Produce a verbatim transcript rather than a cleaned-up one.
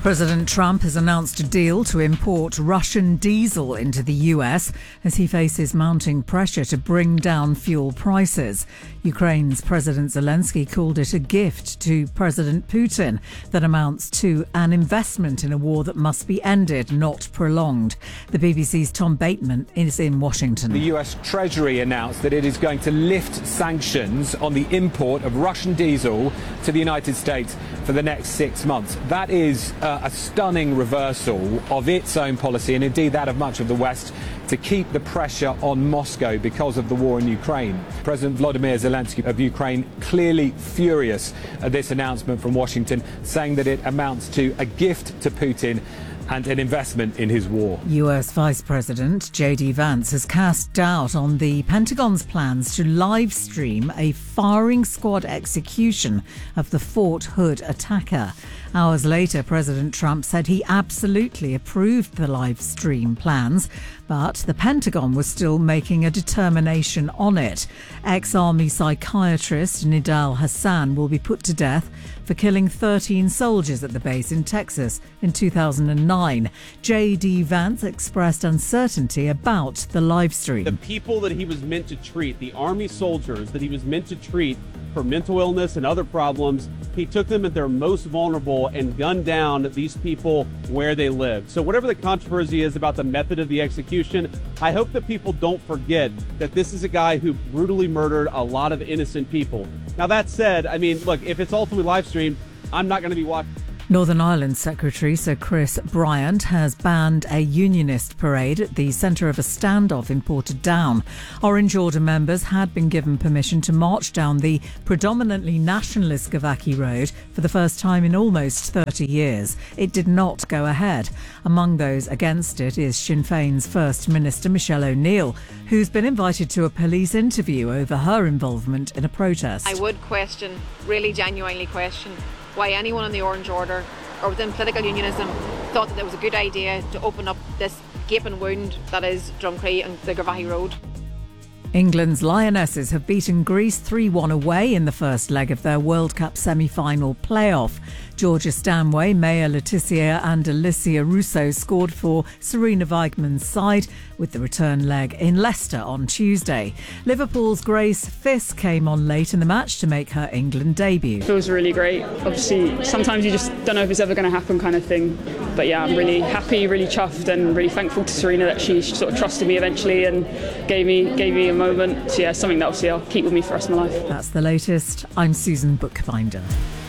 President Trump has announced a deal to import Russian diesel into the U S as he faces mounting pressure to bring down fuel prices. Ukraine's President Zelensky called it a gift to President Putin that amounts to an investment in a war that must be ended, not prolonged. The B B C's Tom Bateman is in Washington. The U S Treasury announced that it is going to lift sanctions on the import of Russian diesel to the United States for the next six months. That is uh, a stunning reversal of its own policy and indeed that of much of the West to keep the pressure on Moscow because of the war in Ukraine. President Volodymyr Zelensky of Ukraine clearly furious at this announcement from Washington, saying that it amounts to a gift to Putin and an investment in his war. U S Vice President J D Vance has cast doubt on the Pentagon's plans to live stream a firing squad execution of the Fort Hood attacker. Hours later, President Trump said he absolutely approved the live stream plans, but the Pentagon was still making a determination on it. Ex-Army psychiatrist Nidal Hassan will be put to death for killing thirteen soldiers at the base in Texas in two thousand nine. J D Vance expressed uncertainty about the live stream. The people that he was meant to treat, the Army soldiers that he was meant to treat for mental illness and other problems, he took them at their most vulnerable and gunned down these people where they live. So whatever the controversy is about the method of the execution, I hope that people don't forget that this is a guy who brutally murdered a lot of innocent people. Now that said, I mean, look, if it's ultimately live streamed, I'm not going to be watching. Northern Ireland Secretary Sir Chris Bryant has banned a unionist parade at the centre of a standoff in Portadown. Orange Order members had been given permission to march down the predominantly nationalist Gavaki Road for the first time in almost thirty years. It did not go ahead. Among those against it is Sinn Féin's First Minister Michelle O'Neill, who's been invited to a police interview over her involvement in a protest. I would question, really genuinely question, why anyone in the Orange Order or within political unionism thought that it was a good idea to open up this gaping wound that is Drumcree and the Gavaki Road. England's Lionesses have beaten Greece three one away in the first leg of their World Cup semi-final playoff. Georgia Stanway, Maya Letizia and Alicia Russo scored for Serena Weigmann's side with the return leg in Leicester on Tuesday. Liverpool's Grace Fisk came on late in the match to make her England debut. It feels really great. Obviously, sometimes you just don't know if it's ever going to happen kind of thing. But yeah, I'm really happy, really chuffed and really thankful to Serena that she sort of trusted me eventually and gave me, gave me a moment. So yeah, something that obviously I'll keep with me for the rest of my life. That's the latest. I'm Susan Bookbinder.